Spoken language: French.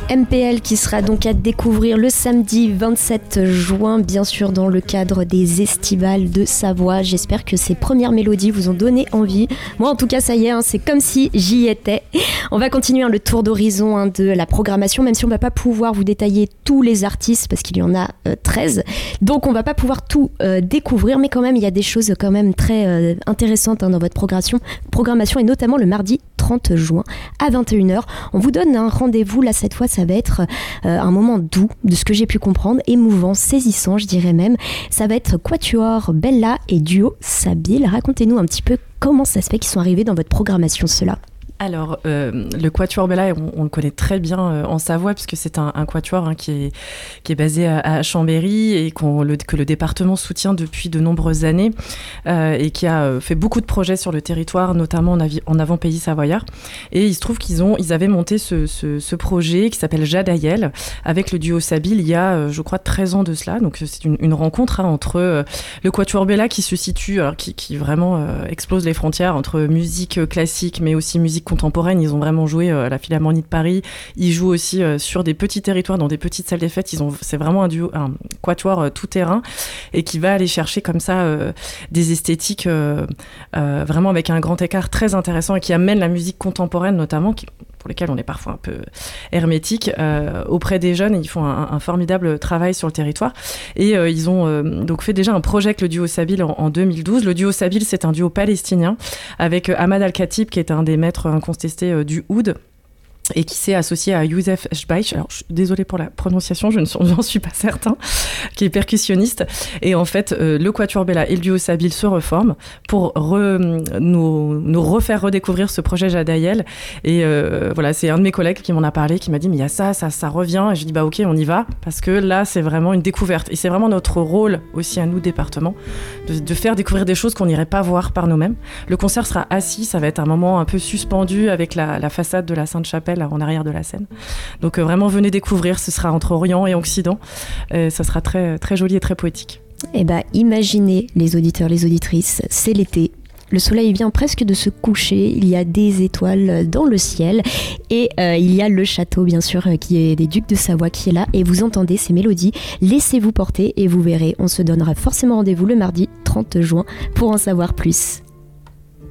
MPL qui sera donc à découvrir le samedi 27 juin, bien sûr dans le cadre des Estivales de Savoie. J'espère que ces premières mélodies vous ont donné envie. Moi en tout cas ça y est, c'est comme si j'y étais. On va continuer le tour d'horizon de la programmation, même si on ne va pas pouvoir vous détailler tous les artistes parce qu'il y en a 13. Donc on ne va pas pouvoir tout découvrir, mais quand même il y a des choses quand même très intéressantes dans votre programmation et notamment le mardi 30 juin à 21h. On vous donne un rendez-vous, là cette fois ça va être un moment doux, de ce que j'ai pu comprendre, émouvant, saisissant je dirais même. Ça va être Quatuor Bella et duo Sabile. Racontez-nous un petit peu comment ça se fait qu'ils sont arrivés dans votre programmation ceux-là. Alors, le Quatuor Bella, on le connaît très bien en Savoie, puisque c'est un quatuor qui est basé à Chambéry et que le département soutient depuis de nombreuses années et qui a fait beaucoup de projets sur le territoire, notamment en avant-pays savoyard. Et il se trouve qu'ils avaient monté ce projet qui s'appelle Jadaïel avec le duo Sabile il y a, je crois, 13 ans de cela. Donc, c'est une rencontre entre le Quatuor Bella qui se situe, alors, qui vraiment explose les frontières entre musique classique, mais aussi musique contemporaine. Ils ont vraiment joué à la Philharmonie de Paris. Ils jouent aussi sur des petits territoires, dans des petites salles des fêtes. C'est vraiment un quatuor tout-terrain et qui va aller chercher comme ça des esthétiques vraiment avec un grand écart très intéressant et qui amène la musique contemporaine notamment, pour lesquels on est parfois un peu hermétique, auprès des jeunes. Et ils font un formidable travail sur le territoire. Et ils ont donc fait déjà un projet avec le duo Sabile en 2012. Le duo Sabile, c'est un duo palestinien avec Ahmad Al-Khatib, qui est un des maîtres incontestés du oud, et qui s'est associé à Youssef Chbaïch, alors je suis désolée pour la prononciation, j'en suis pas certain, qui est percussionniste. Et en fait, le Quatuor Bella et le duo Sabile se reforment pour nous refaire redécouvrir ce projet Jadaïel. Et voilà, c'est un de mes collègues qui m'en a parlé, qui m'a dit mais il y a ça revient. Et je dis bah ok, on y va, parce que là c'est vraiment une découverte. Et c'est vraiment notre rôle aussi à nous, département, de faire découvrir des choses qu'on n'irait pas voir par nous-mêmes. Le concert sera assis, ça va être un moment un peu suspendu avec la façade de la Sainte-Chapelle en arrière de la scène. Donc vraiment venez découvrir, ce sera entre Orient et Occident. Ça sera très, très joli et très poétique. Eh bien, imaginez les auditeurs, les auditrices, c'est l'été. Le soleil vient presque de se coucher, il y a des étoiles dans le ciel et il y a le château bien sûr qui est des Ducs de Savoie qui est là et vous entendez ces mélodies. Laissez-vous porter et vous verrez, on se donnera forcément rendez-vous le mardi 30 juin pour en savoir plus.